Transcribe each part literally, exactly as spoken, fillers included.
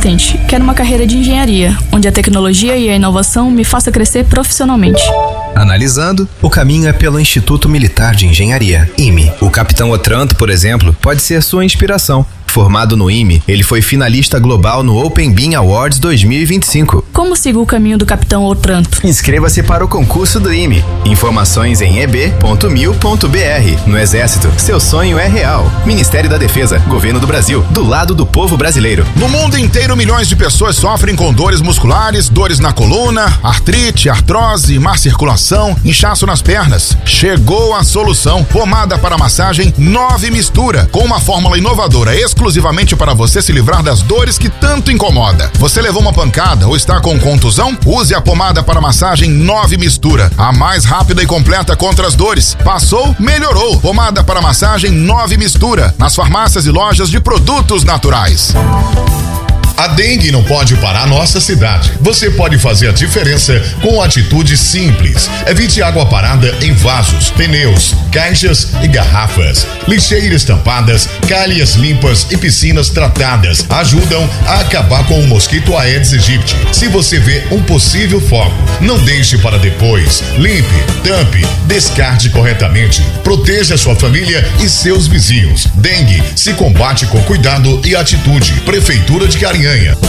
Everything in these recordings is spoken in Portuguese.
persistente. Quero uma carreira de engenharia, onde a tecnologia e a inovação me faça crescer profissionalmente. Analisando, o caminho é pelo Instituto Militar de Engenharia, I M E. O capitão Otranto, por exemplo, pode ser sua inspiração. Formado no I M E, ele foi finalista global no Open Bean Awards dois mil e vinte e cinco. Como sigo o caminho do capitão Otranto? Inscreva-se para o concurso do I M E. Informações em e b ponto mil ponto b r. No Exército, seu sonho é real. Ministério da Defesa, Governo do Brasil, do lado do povo brasileiro. No mundo inteiro, milhões de pessoas sofrem com dores musculares, dores na coluna, artrite, artrose, má circulação, inchaço nas pernas. Chegou a solução. Pomada para massagem nove Mistura, com uma fórmula inovadora exclusiva exclusivamente para você se livrar das dores que tanto incomoda. Você levou uma pancada ou está com contusão? Use a pomada para massagem nove Mistura, a mais rápida e completa contra as dores. Passou, melhorou. Pomada para massagem nove Mistura, nas farmácias e lojas de produtos naturais. A dengue não pode parar nossa cidade. Você pode fazer a diferença com atitudes simples. Evite água parada em vasos, pneus, caixas e garrafas. Lixeiras tampadas, calhas limpas e piscinas tratadas ajudam a acabar com o mosquito Aedes aegypti. Se você vê um possível foco, não deixe para depois. Limpe, tampe, descarte corretamente. Proteja sua família e seus vizinhos. Dengue se combate com cuidado e atitude. Prefeitura de Carinhanha.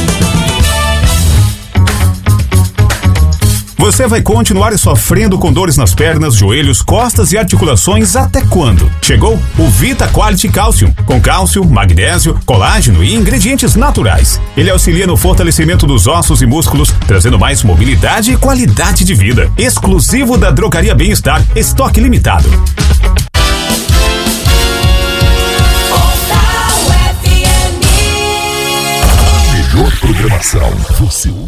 Você vai continuar sofrendo com dores nas pernas, joelhos, costas e articulações até quando? Chegou o Vita Quality Calcium, com cálcio, magnésio, colágeno e ingredientes naturais. Ele auxilia no fortalecimento dos ossos e músculos, trazendo mais mobilidade e qualidade de vida. Exclusivo da Drogaria Bem-Estar, estoque limitado. Programação, você ouve.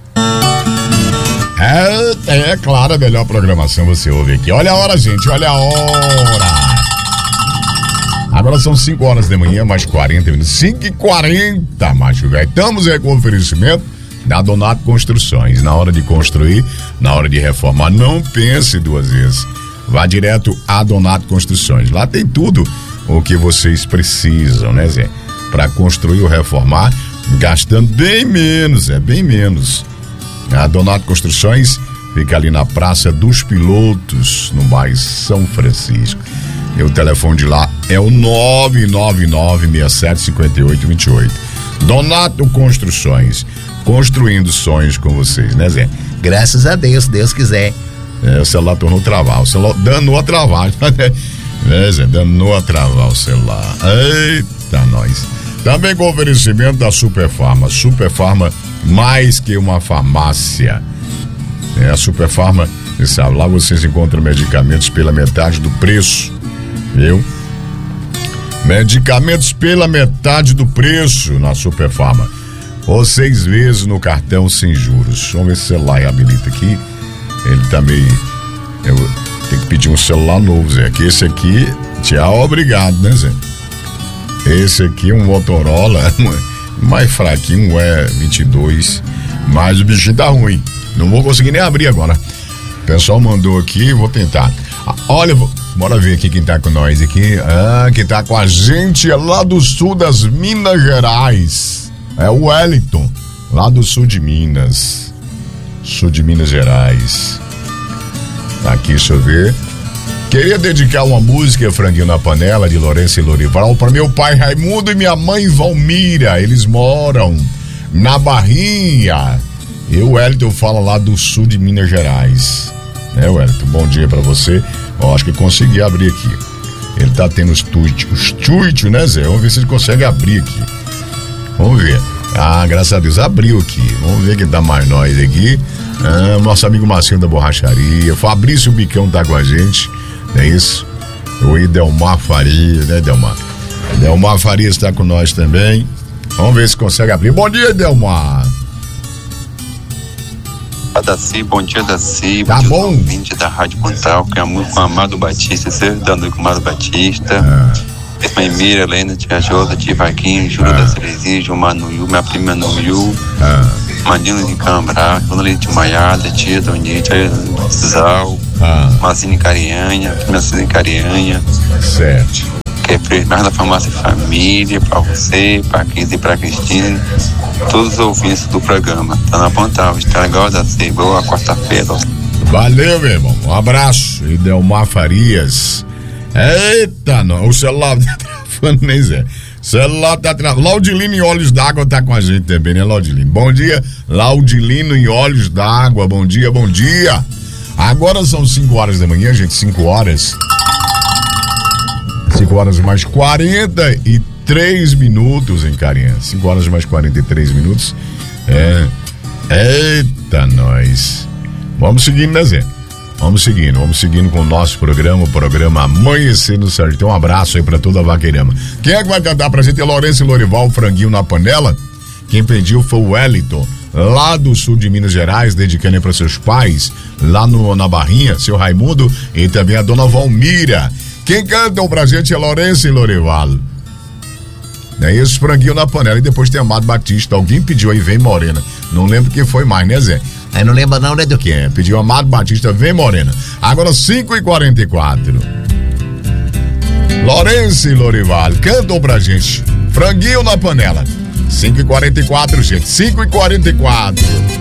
É, é claro, a melhor programação você ouve aqui. Olha a hora, gente, olha a hora. Agora são cinco horas da manhã, mais quarenta minutos. cinco e quarenta, macho velho. Estamos aí com o oferecimento da Donato Construções. Na hora de construir, na hora de reformar, não pense duas vezes. Vá direto a Donato Construções. Lá tem tudo o que vocês precisam, né, Zé? Para construir ou reformar, gastando bem menos, é bem menos. A Donato Construções fica ali na Praça dos Pilotos, no bairro São Francisco. E o telefone de lá é o nove nove nove, seis sete cinco oito dois oito. Donato Construções, construindo sonhos com vocês, né, Zé? Graças a Deus, se Deus quiser. É, o celular tornou travar, o celular danou a travar, né, Zé? Danou a travar o celular. Eita, nós. Também com oferecimento da Superfarma. Superfarma, mais que uma farmácia. É a Superfarma, você sabe, lá vocês encontram medicamentos pela metade do preço, viu? Medicamentos pela metade do preço na Superfarma. Ou seis vezes no cartão sem juros. Vamos ver se o celular habilita aqui. Ele também. Eu tenho que pedir um celular novo, Zé. Que esse aqui, tchau, obrigado, né, Zé? Esse aqui é um Motorola mais fraquinho, um E vinte e dois, mas o bichinho tá ruim. Não vou conseguir nem abrir agora. O pessoal mandou aqui, vou tentar. Ah, olha, bora ver aqui quem tá com nós aqui. Ah, quem tá com a gente é lá do sul das Minas Gerais. É o Wellington, lá do sul de Minas. Sul de Minas Gerais. Aqui, deixa eu ver. Queria dedicar uma música, Franguinho na Panela, de Lourenço e Lorival, para meu pai Raimundo e minha mãe Valmira. Eles moram na Barrinha. E o Wellington fala lá do sul de Minas Gerais. É, Wellington, bom dia pra você. Ó, acho que consegui abrir aqui. Ele tá tendo os tweets, né, Zé? Vamos ver se ele consegue abrir aqui. Vamos ver. Ah, graças a Deus, abriu aqui. Vamos ver quem tá mais nós aqui. Ah, nosso amigo Marcinho da Borracharia. Fabrício Bicão tá com a gente. É isso? O Idelmar Faria, né, Idelmar? Idelmar Faria está com nós também. Vamos ver se consegue abrir. Bom dia, Idelmar. Daci, bom dia, Daci. Tá bom. bom. Ouvinte da Rádio Pontal, que é muito com Amado Batista, servidando com Amado Batista. Ah. Mãe Mira, Helena, Tia Josa, Tia Vaquinho, Júlia Ah. da Cerezinha, Gilmar Nuiu, minha prima Nuiu, Ah. Manilo de Cambrá, Dona Leite Maiada, Tia Doninha, Tia Zal, Ah. Marcine Carianha, Marcine Carianha. Certo. que é Fernando da Farmácia Família, pra você, pra Cris e pra Cristina, todos os ouvintes do programa. Tá na Pontal, está legal da C. Boa quarta-feira. Valeu, meu irmão. Um abraço. E Delmar Farias. Eita, não. O celular tá travando, nem Zé. O celular tá travando. Laudilino em Olhos d'Água tá com a gente também, né, Laudilino? Bom dia, Laudilino em Olhos d'Água. Bom dia, bom dia. Agora são cinco horas da manhã, gente. cinco horas. cinco horas mais quarenta e três minutos, hein, carinha? cinco horas mais quarenta e três minutos. É. Eita, nós. Vamos seguindo, né, Zé? Vamos seguindo, vamos seguindo com o nosso programa, o programa Amanhecendo Sertão. Um abraço aí pra toda a Vaqueirama. Quem é que vai cantar pra gente? É Lourenço e Lorival, o Franguinho na Panela. Quem pediu foi o Wellington, lá do sul de Minas Gerais, dedicando aí pra seus pais, lá no, na Barrinha, seu Raimundo, e também a dona Valmira. Quem cantam pra gente é Lourenço e Lorival. É esse Franguinho na Panela. E depois tem Amado Batista. Alguém pediu aí, Vem Morena. Não lembro quem foi mais, né, Zé? Aí não lembra não, né, do que é? Pediu Amado Batista, Vem Morena. Agora cinco e quarenta e quatro. Lourenço e Lorival cantam pra gente Franguinho na Panela. cinco e quarenta e quatro, gente. cinco e quarenta e quatro.